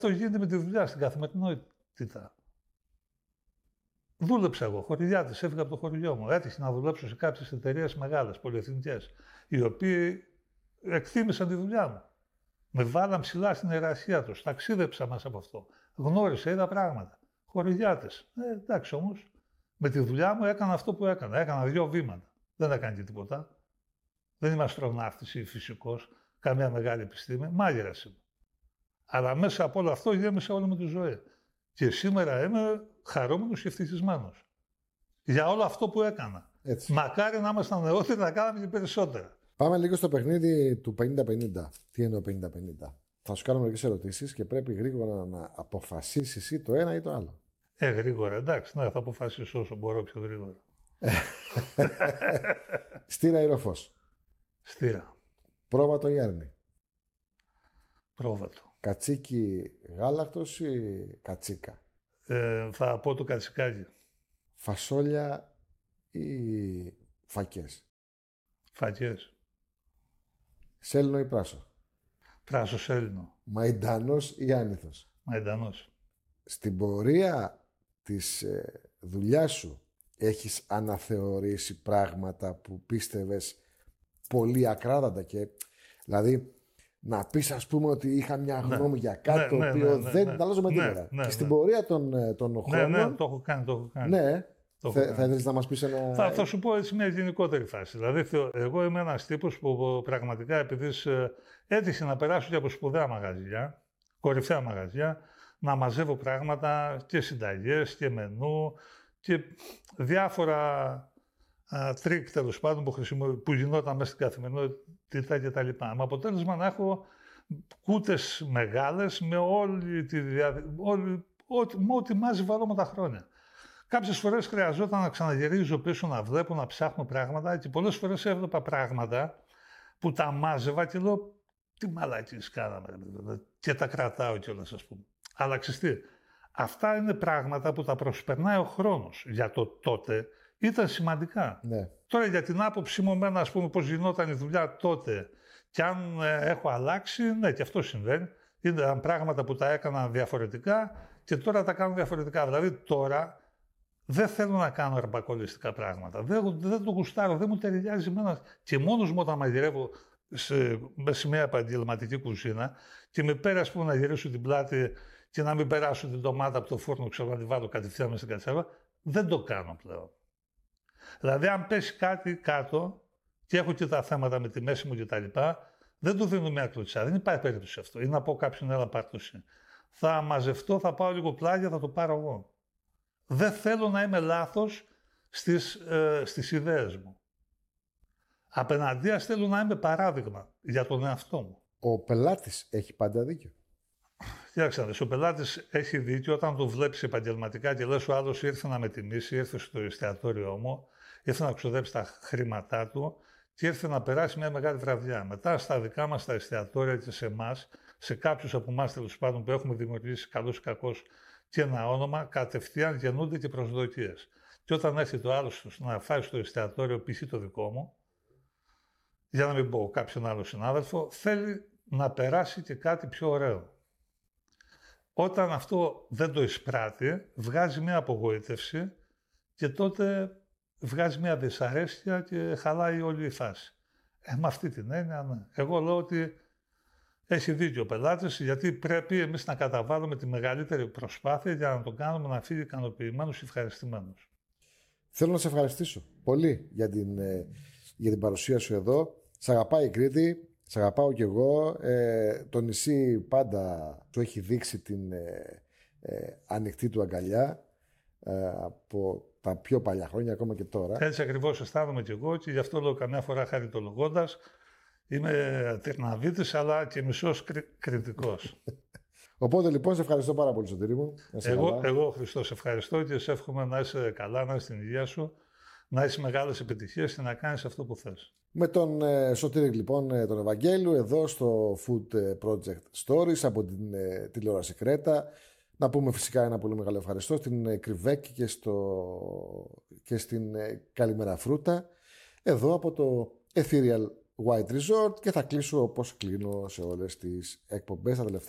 Αυτό γίνεται με τη δουλειά στην καθημερινότητα. Δούλεψα εγώ, χωριλιάτης, έφυγα από το χωριό μου. Έτυχε να δουλέψω σε κάποιες εταιρείες μεγάλες, πολυεθνικές, οι οποίοι εκτίμησαν τη δουλειά μου. Με βάλαν ψηλά στην ιεραρχία τους. Ταξίδεψα μέσα από αυτό. Γνώρισα, είδα πράγματα. Χωριλιάτες. Εντάξει όμως, με τη δουλειά μου έκανα αυτό που έκανα. Έκανα 2 βήματα. Δεν έκανα και τίποτα. Δεν είμαι αστροναύτης ή φυσικός, καμία μεγάλη επιστήμη. Μάγειρας είμαι. Αλλά μέσα από όλο αυτό γέμισα όλη μου τη ζωή. Και σήμερα είμαι χαρούμενος και ευτυχισμένος. Για όλο αυτό που έκανα. Έτσι. Μακάρι να ήμασταν νεότεροι να κάναμε και περισσότερα. Πάμε λίγο στο παιχνίδι του 50-50. Τι εννοώ 50-50? Θα σου κάνω μερικές ερωτήσεις και πρέπει γρήγορα να αποφασίσεις ή το ένα ή το άλλο. Γρήγορα, εντάξει, ναι, θα αποφασίσω όσο μπορώ πιο γρήγορα. Στήρα ή ροφός? Στήρα. Πρόβατο ή άρνη? Πρόβατο. Κατσίκι γάλακτος ή κατσίκα? Θα πω το κατσικάκι. Φασόλια ή φακές? Φακές. Σέλινο ή πράσο? Πράσο σέλινο. Μαϊντανός ή άνηθος? Μαϊντανός. Στην πορεία της δουλειάς σου έχεις αναθεωρήσει πράγματα που πίστευες πολύ ακράδαντα και δηλαδή να πεις ας πούμε ότι είχα μια γνώμη για κάτι το οποίο δεν τα αλλάζω με τίποτα. Και στην πορεία των χρόνων... Ναι, το έχω κάνει. Ναι, θα ήθελες να μας πεις ένα... Θα σου πω έτσι μια γενικότερη φάση. Δηλαδή, εγώ είμαι ένας τύπος που πραγματικά επειδή έτυχε να περάσω και από σπουδαία μαγαζιά, κορυφαία μαγαζιά, να μαζεύω πράγματα και συνταγές και μενού και διάφορα τρίκ τέλος πάντων που γινόταν μέσα στην καθημερινότητα κτλ. Με αποτέλεσμα να έχω κούτες μεγάλες με όλη τη ό,τι μάζευα όλο με τα χρόνια. Κάποιες φορές χρειαζόταν να ξαναγυρίζω πίσω, να βλέπω, να ψάχνω πράγματα και πολλές φορές έβλεπα πράγματα που τα μάζευα και λέω τι μαλακίες κάναμε και τα κρατάω κιόλας ας πούμε. Αλλά ξέρεις τι, αυτά είναι πράγματα που τα προσπερνάει ο χρόνος. Για το τότε ήταν σημαντικά. Ναι. Τώρα για την άποψή μου εμένα ας πούμε πώς γινόταν η δουλειά τότε και αν έχω αλλάξει, ναι και αυτό συμβαίνει. Ήταν πράγματα που τα έκανα διαφορετικά και τώρα τα κάνω διαφορετικά. Δηλαδή τώρα δεν θέλω να κάνω αρπακολιστικά πράγματα. Δεν το γουστάρω, δεν μου ταιριάζει εμένα. Και μόνος μου όταν μαγειρεύω σε μια επαγγελματική κουζίνα και με πέρα ας πούμε να γυρίσω την πλάτη και να μην περάσω την ντομάτα από το φούρνο, ξέρω να τη βάλω κατευθείαν μέσα στην κατσάβα, δεν το κάνω πλέον. Δηλαδή αν πέσει κάτι κάτω και έχω και τα θέματα με τη μέση μου και τα λοιπά, δεν του δίνω μια κλωτσιά, δεν υπάρχει περίπτωση αυτό. Ή να πω κάποιον έλα πάρ' το εσύ. Θα μαζευτώ, θα πάω λίγο πλάγια, θα το πάρω εγώ. Δεν θέλω να είμαι λάθος στις ιδέες μου. Απέναντίας θέλω να είμαι παράδειγμα για τον εαυτό μου. Ο πελάτης έχει πάντα δίκιο. Κοιτάξτε, ο πελάτης έχει δίκιο όταν το βλέπεις επαγγελματικά και λες ο άλλος ήρθε να με τιμήσει, ήρθε στο εστιατόριό μου, ήρθε να ξοδέψει τα χρήματά του και ήρθε να περάσει μια μεγάλη βραδιά. Μετά στα δικά μας τα εστιατόρια και σε εμάς, σε κάποιους από εμάς τέλος πάντων που έχουμε δημιουργήσει καλός ή κακός και ένα όνομα, κατευθείαν γεννούνται και προσδοκίες. Και όταν έρχεται ο άλλος να φάει στο εστιατόριο, π.χ. το δικό μου, για να μην πω κάποιον άλλο συνάδελφο, θέλει να περάσει και κάτι πιο ωραίο. Όταν αυτό δεν το εισπράττει, βγάζει μια απογοήτευση και τότε βγάζει μια δυσαρέσκεια και χαλάει όλη η φάση. Με αυτή την έννοια, ναι. Εγώ λέω ότι έχει δίκιο ο πελάτης, γιατί πρέπει εμείς να καταβάλουμε τη μεγαλύτερη προσπάθεια για να τον κάνουμε να φύγει ικανοποιημένος και ευχαριστημένος. Θέλω να σε ευχαριστήσω πολύ για την παρουσία σου εδώ. Σ' αγαπάει η Κρήτη, σ' αγαπάω κι εγώ. Το νησί πάντα του έχει δείξει την ανοιχτή του αγκαλιά από τα πιο παλιά χρόνια, ακόμα και τώρα. Έτσι ακριβώς αισθάνομαι κι εγώ και γι' αυτό λέω καμιά φορά χαριτολογώντας. Είμαι Τερναβίτης, αλλά και μισός κριτικός. Οπότε λοιπόν, σε ευχαριστώ πάρα πολύ, Σωτήρη μου. Εγώ, Χριστός, σε ευχαριστώ και σε εύχομαι να είσαι καλά, να είσαι στην υγεία σου, να είσαι μεγάλες επιτυχίες και να κάνεις αυτό που θες. Με τον Σωτήρη, λοιπόν, τον Ευαγγέλου, εδώ στο Food Project Stories από την τηλεόραση Κρέτα. Να πούμε φυσικά ένα πολύ μεγάλο ευχαριστώ στην Κρυβέκη και στην Καλημέρα Φρούτα, εδώ από το Ethereal White Resort, και θα κλείσω όπως κλείνω σε όλες τις εκπομπές τα τελευταία